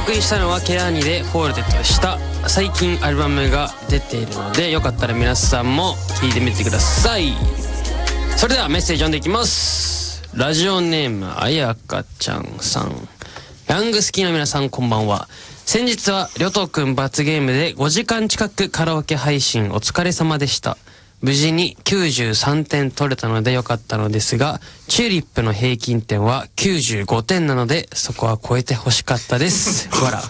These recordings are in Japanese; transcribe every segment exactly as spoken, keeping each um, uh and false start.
送りしたのはケアニでフォールデッドでした。最近アルバムが出ているのでよかったら皆さんも聴いてみてください。それではメッセージ読んでいきます。ラジオネームあやかちゃんさん。ヤングスキーの皆さんこんばんは。先日はりょとくん罰ゲームでごじかん近くカラオケ配信お疲れ様でした。無事にきゅうじゅうさんてん取れたのでよかったのですが、チューリップの平均点はきゅうじゅうごてんなのでそこは超えて欲しかったです。わら。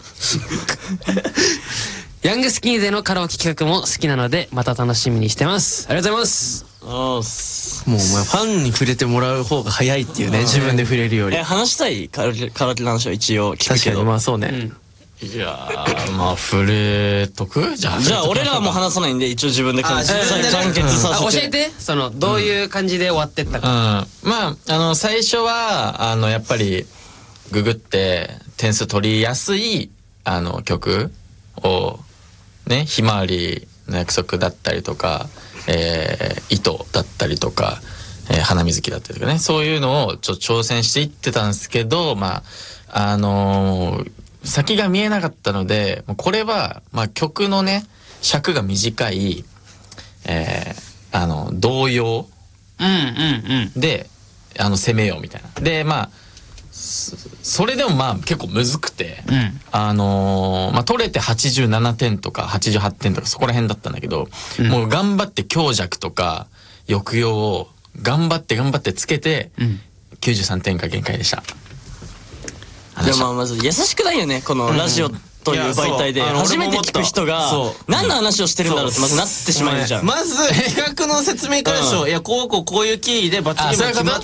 ヤングスキーでのカラオケ企画も好きなのでまた楽しみにしてます。ありがとうございます。 あーもうお前ファンに触れてもらう方が早いっていうね、自分で触れるより。 え、話したいカラオケ、カラオケの話は一応聞くけど。 まあそうね、うん、いやーまあ触れとくじゃあじゃあ俺らはもう話さないんで一応自分で完結させて、 教えて、そのどういう感じで終わってったか。 うん、まああの最初はあのやっぱりググって点数取りやすいあの曲をね、ひまわりの約束だったりとか、えー、糸だったりとか、えー、花水木だったりとかね、そういうのをちょっと挑戦していってたんですけど、まああのー、先が見えなかったので、これはまあ曲のね尺が短い、えー、あの童謡であの攻めようみたいな。でまあそれでもまあ結構むずくて、うん、あのー、まあ取れてはちじゅうななてんとかはちじゅうはちてんとかそこら辺だったんだけど、うん、もう頑張って強弱とか抑揚を頑張って頑張ってつけて、うん、きゅうじゅうさんてんが限界でした。 でもまあまず優しくないよね、このラジオという媒体で初めて聞く人が何の話をしてるんだろうってまずなってしまうじゃん。 まず企画の説明からでしょ。いやこうこうこういう経緯で罰ゲーム決まっ